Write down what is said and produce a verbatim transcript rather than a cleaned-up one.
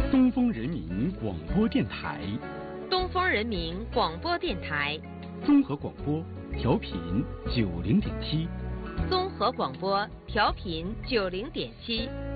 东风人民广播电台， 东风人民广播电台， 综合广播，调频九零点七， 综合广播调频九零点七。